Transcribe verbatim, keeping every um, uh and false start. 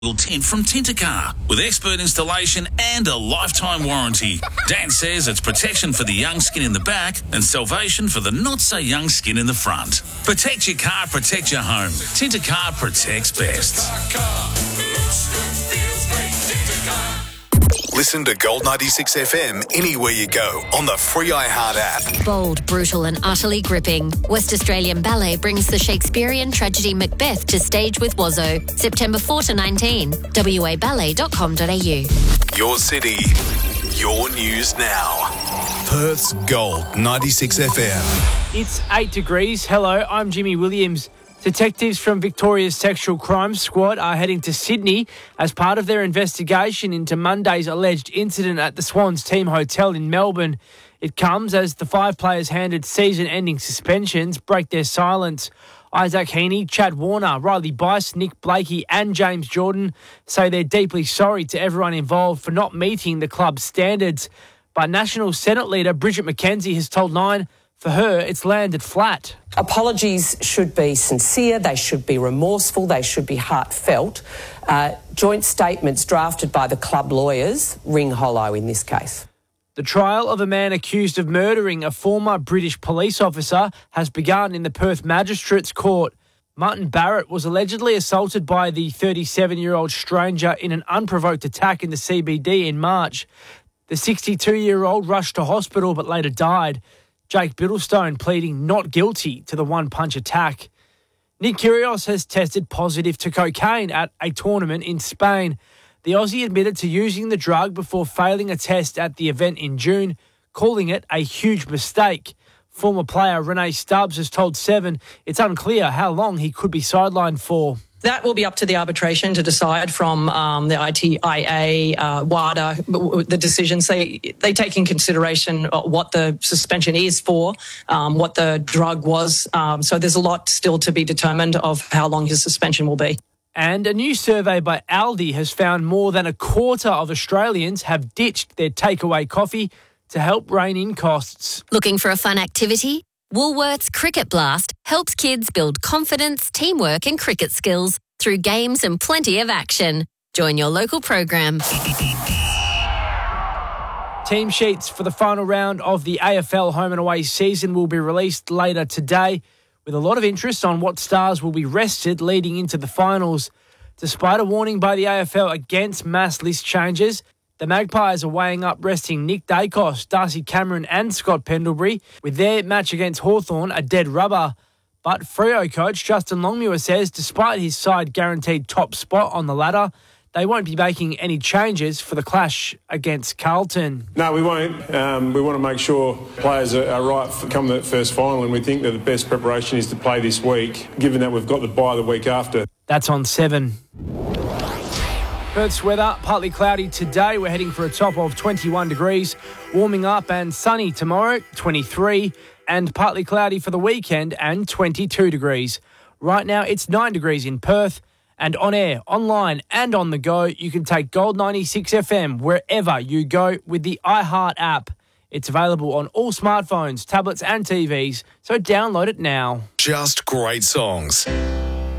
tint from Tintercar with expert installation and a lifetime warranty. Dan says it's protection for the young skin in the back and salvation for the not so young skin in the front. Protect your car, protect your home. Tintercar protects best. Listen to Gold ninety-six F M anywhere you go on the free iHeart app. Bold, brutal and utterly gripping. West Australian Ballet brings the Shakespearean tragedy Macbeth to stage with Wazzo. September fourth to nineteenth. w a ballet dot com dot a u. Your city, your news now. Perth's Gold ninety-six F M. It's eight degrees. Hello, I'm Jimmy Williams. Detectives from Victoria's Sexual Crime Squad are heading to Sydney as part of their investigation into Monday's alleged incident at the Swans Team Hotel in Melbourne. It comes as the five players handed season-ending suspensions break their silence. Isaac Heaney, Chad Warner, Riley Bice, Nick Blakey and James Jordan say they're deeply sorry to everyone involved for not meeting the club's standards. But National Senate leader Bridget McKenzie has told Nine for her, it's landed flat. Apologies should be sincere, they should be remorseful, they should be heartfelt. Uh, joint statements drafted by the club lawyers ring hollow in this case. The trial of a man accused of murdering a former British police officer has begun in the Perth Magistrates Court. Martin Barrett was allegedly assaulted by the thirty-seven-year-old stranger in an unprovoked attack in the C B D in March. The sixty-two-year-old rushed to hospital but later died. Jake Biddlestone pleading not guilty to the one-punch attack. Nick Kyrgios has tested positive to cocaine at a tournament in Spain. The Aussie admitted to using the drug before failing a test at the event in June, calling it a huge mistake. Former player Renee Stubbs has told Seven it's unclear how long he could be sidelined for. That will be up to the arbitration to decide from um, the I T I A, uh, WADA, the decisions. They, they take in consideration what the suspension is for, um, what the drug was. Um, so there's a lot still to be determined of how long his suspension will be. And a new survey by Aldi has found more than a quarter of Australians have ditched their takeaway coffee to help rein in costs. Looking for a fun activity? Woolworths Cricket Blast helps kids build confidence, teamwork and cricket skills through games and plenty of action. Join your local program. Team sheets for the final round of the A F L home and away season will be released later today, with a lot of interest on what stars will be rested leading into the finals. Despite a warning by the A F L against mass list changes, the Magpies are weighing up resting Nick Dacos, Darcy Cameron and Scott Pendlebury, with their match against Hawthorn a dead rubber. But Freo coach Justin Longmuir says despite his side guaranteed top spot on the ladder, they won't be making any changes for the clash against Carlton. No, we won't. Um, we want to make sure players are, are right for come the first final, and we think that the best preparation is to play this week, given that we've got the bye the week after. That's on seven. Perth's weather, partly cloudy today. We're heading for a top of twenty-one degrees. Warming up and sunny tomorrow, twenty-three. And partly cloudy for the weekend and twenty-two degrees. Right now, it's nine degrees in Perth. And on air, online and on the go, you can take Gold ninety-six F M wherever you go with the iHeart app. It's available on all smartphones, tablets and T Vs, so download it now. Just great songs.